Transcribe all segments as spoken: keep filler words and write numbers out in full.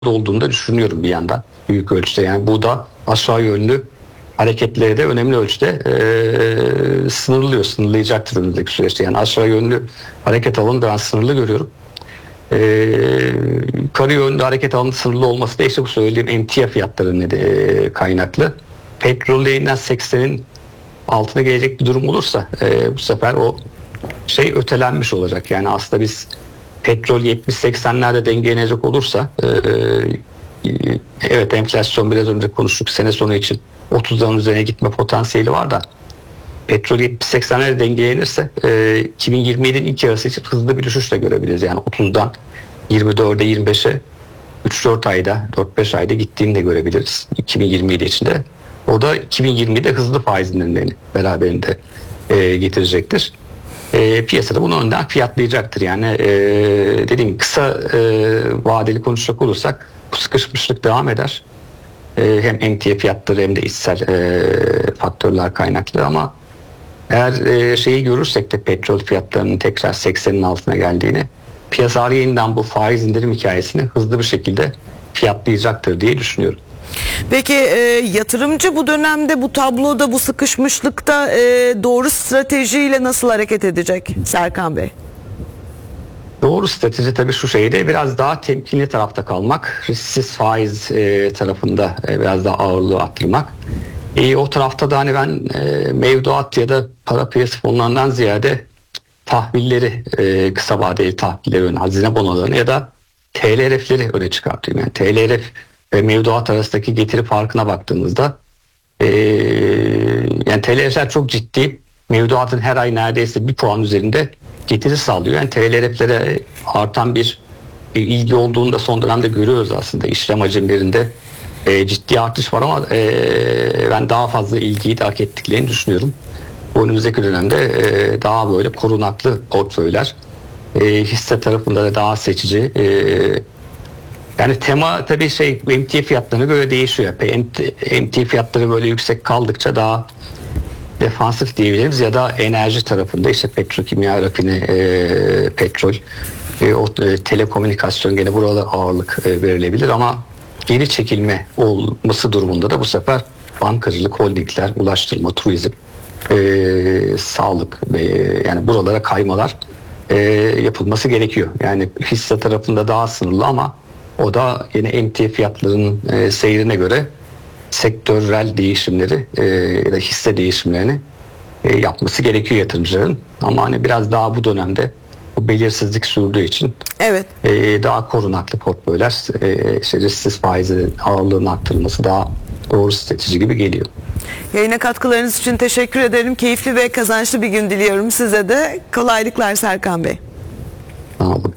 olduğunu da düşünüyorum bir yandan büyük ölçüde. Yani bu da aşağı yönlü hareketleri de önemli ölçüde e, sınırlıyor, sınırlayacaktır önümüzdeki süreçte. Yani aşağı yönlü hareket alanı ben sınırlı görüyorum. E, yukarı yönlü hareket alanı sınırlı olması da işte bu söylediğim emtia fiyatlarının e, kaynaklı. Petrol değerinden seksenin altına gelecek bir durum olursa e, bu sefer o şey ötelenmiş olacak. Yani aslında biz petrol yetmiş seksenlerde dengelenecek olursa e, e, evet enflasyon biraz önce konuştuk, sene sonu için otuzların üzerine gitme potansiyeli var da petrol yetmiş seksenlerde dengelenirse e, iki bin yirmi yedinin ilk yarısı için hızlı bir düşüş de görebiliriz. Yani otuzdan yirmi dörde yirmi beşe üç dört ayda dört beş ayda gittiğini de görebiliriz iki bin yirmi yedi içinde. O da iki bin yirmide hızlı faiz indirimlerini beraberinde e, getirecektir. E, piyasada bunu önden fiyatlayacaktır. Yani e, dediğim gibi kısa e, vadeli konuşacak olursak bu sıkışmışlık devam eder. E, hem emtia fiyatları hem de içsel e, faktörler kaynaklı ama eğer e, şeyi görürsek de petrol fiyatlarının tekrar seksenin altına geldiğini, piyasa yeniden bu faiz indirim hikayesini hızlı bir şekilde fiyatlayacaktır diye düşünüyorum. Peki e, yatırımcı bu dönemde bu tabloda, bu sıkışmışlıkta e, doğru stratejiyle nasıl hareket edecek Serkan Bey? Doğru strateji tabii şu şeyde biraz daha temkinli tarafta kalmak, risksiz faiz e, tarafında e, biraz daha ağırlığı arttırmak. E, o tarafta da hani ben e, mevduat ya da para piyasa fonlarından ziyade tahvilleri, e, kısa vadeli tahvilleri öne, hazine bonolarını ya da T L R F'leri öne çıkartayım. Yani T L R F ve mevduat arasındaki getiri farkına baktığımızda e, yani T L R F'ler çok ciddi, mevduatın her ay neredeyse bir puan üzerinde getiri sağlıyor. Yani T L R F'lere artan bir e, ilgi olduğunu da son dönemde görüyoruz aslında. İşlem hacimlerinde e, ciddi artış var ama e, ben daha fazla ilgiyi de hak ettiklerini düşünüyorum. Bu önümüzdeki dönemde e, daha böyle korunaklı portföyler, e, hisse tarafında da daha seçici. E, yani tema tabii şey emtia fiyatlarına göre değişiyor. Emtia fiyatları böyle yüksek kaldıkça daha defansif diyebiliriz ya da enerji tarafında işte petrokimya, rafine, e, petrol, e, o, e, telekomünikasyon gene buralara ağırlık e, verilebilir ama geri çekilme olması durumunda da bu sefer bankacılık, holdingler, ulaştırma, turizm, e, sağlık e, yani buralara kaymalar e, yapılması gerekiyor. Yani hisse tarafında daha sınırlı ama o da yine emtia fiyatlarının e, seyrine göre sektörel değişimleri e, ya da hisse değişimlerini e, yapması gerekiyor yatırımcıların. Ama hani biraz daha bu dönemde bu belirsizlik sürdüğü için evet. e, daha korunaklı portföyler, e, işte risksiz faizin ağırlığının arttırılması daha doğru strateji gibi geliyor. Yayına katkılarınız için teşekkür ederim. Keyifli ve kazançlı bir gün diliyorum size de. Kolaylıklar Serkan Bey. Sağ olun.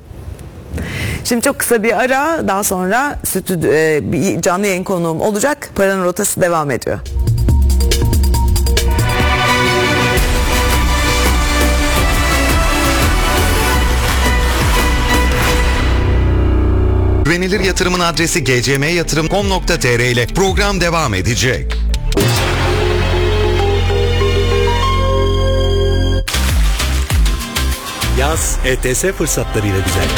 Şimdi çok kısa bir ara, daha sonra stüdyo, e, bir canlı yayın konuğum olacak. Paranın Rotası devam ediyor. Güvenilir yatırımın adresi g c m yatırım nokta com nokta t r ile program devam edecek. Yaz E T S fırsatlarıyla güzel.